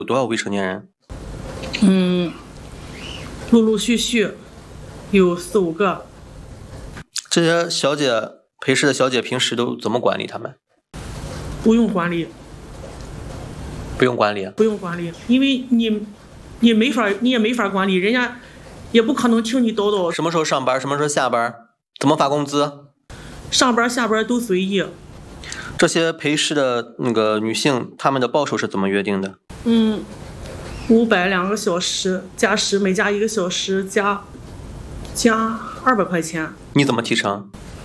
有多少未成年人？ 陆陆续续有4、5个。 这些小姐陪侍的小姐平时都怎么管理他们？ 不用管理， 不用管理， 不用管理，因为你也没法管理，人家也不可能听你叨叨。 什么时候上班，什么时候下班，怎么发工资？ 上班下班都随意。 这些陪侍的那个女性，她们的报酬是怎么约定的 ？500，2个小时加10，每加1个小时加200块钱。 你怎么提成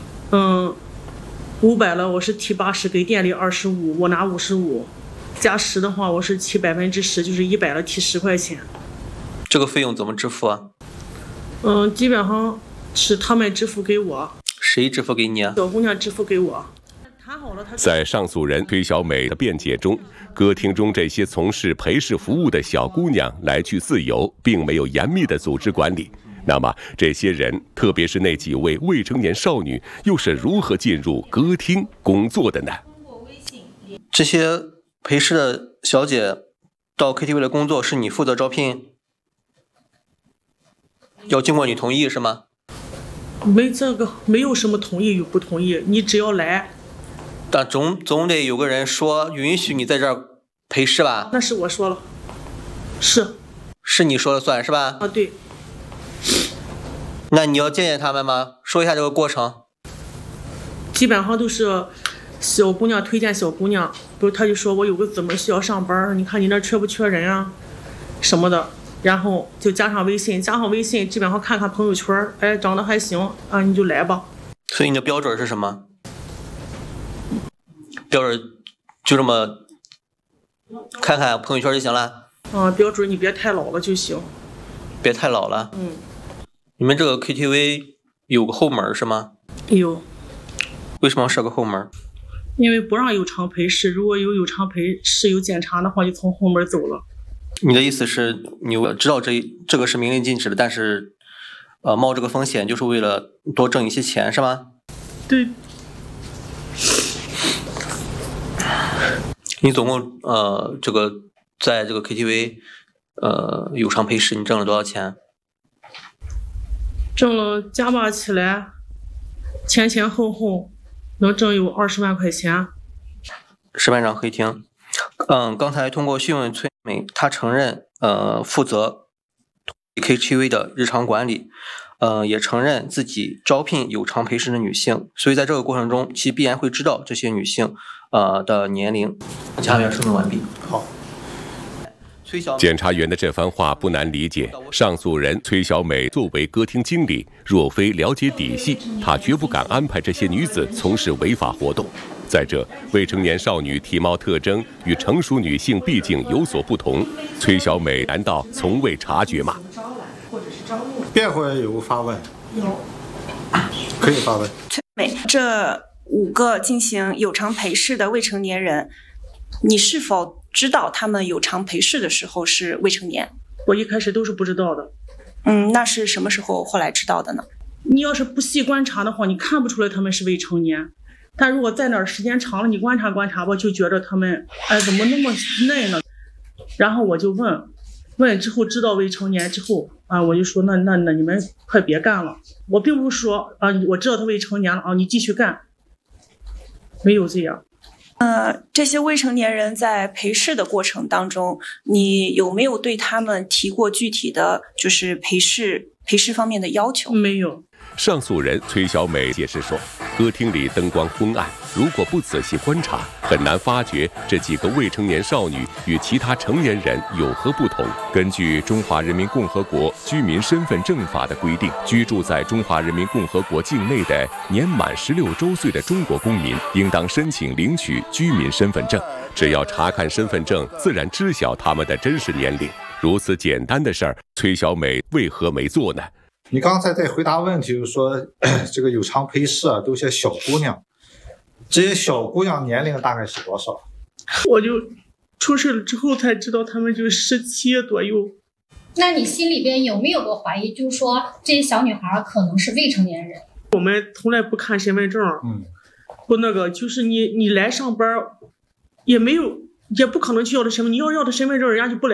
？500了，我是提80，给店里25，我拿55。加10的话，我是提10%，就是100了，提10块钱。 这个费用怎么支付啊？ 基本上是他们支付给我。 谁支付给你啊？ 小姑娘支付给我。 在上诉人崔小美的辩解中，歌厅中这些从事陪侍服务的小姑娘来去自由，并没有严密的组织管理。那么，这些人，特别是那几位未成年少女，又是如何进入歌厅工作的呢？ 这些陪侍的小姐到 KTV 的工作是你负责招聘，要经过你同意是吗？ 没有什么同意与不同意，你只要来。 但总得有个人说允许你在这儿陪侍吧？ 那是我说了，是你说了算是吧？ 啊，对。 那你要见他们吗？说一下这个过程。 基本上都是小姑娘推荐小姑娘，比如他就说我有个姊妹需要上班，你看你那缺不缺人啊，什么的，然后就加上微信，基本上看看朋友圈，哎，长得还行啊，你就来吧。 所以你的标准是什么？标准就这么看看朋友圈就行了。 标准你别太老了就行。 别太老了。你们这个 KTV 有个后门是吗？ 有。 为什么要设个后门？ 因为不让有偿陪侍，如果有偿陪侍有检查的话，就从后门走了。 你的意思是你知道这个是明令禁止的，但是冒这个风险就是为了多挣一些钱是吗？ 对。 你总共这个在这个 KTV 有偿陪侍你挣了多少钱？ 挣了加把起来，前后能挣有20万块钱。 石班长可以听。刚才通过讯问崔美，她承认负责 KTV 的日常管理，也承认自己招聘有偿陪侍的女性，所以在这个过程中，其必然会知道这些女性的年龄。下面说明完毕。好。 检察员的这番话不难理解，上诉人崔小美作为歌厅经理，若非了解底细，她绝不敢安排这些女子从事违法活动。再者，未成年少女体貌特征与成熟女性毕竟有所不同，崔小美难道从未察觉吗？ 辩护人有无发问？ 有， 可以发问。 崔美，这5个进行有偿陪侍的未成年人，你是否知道他们有偿陪侍的时候是未成年？ 我一开始都是不知道的。 那是什么时候后来知道的呢？ 你要是不细观察的话，你看不出来他们是未成年。但如果在那儿时间长了，你观察观察吧，就觉得他们怎么那么嫩呢？然后我就问之后知道未成年之后我就说那你们快别干了。我并不是说我知道他未成年了你继续干，没有这样。 这些未成年人在陪侍的过程当中，你有没有对他们提过具体的就是陪侍方面的要求？ 没有。 上诉人崔小美解释说，歌厅里灯光昏暗，如果不仔细观察，很难发觉这几个未成年少女与其他成年人有何不同。根据《中华人民共和国居民身份证法》的规定，居住在中华人民共和国境内的年满16周岁的中国公民，应当申请领取居民身份证。只要查看身份证，自然知晓他们的真实年龄。如此简单的事儿，崔小美为何没做呢？ 你刚才在回答问题，就是说这个有偿陪侍都是些小姑娘，这些小姑娘年龄大概是多少？ 我就出事了之后才知道他们就17左右。 那你心里边有没有过怀疑，就是说这些小女孩可能是未成年人？ 我们从来不看身份证，不就是你来上班也不可能去要的身份，你要的身份证人家就不来。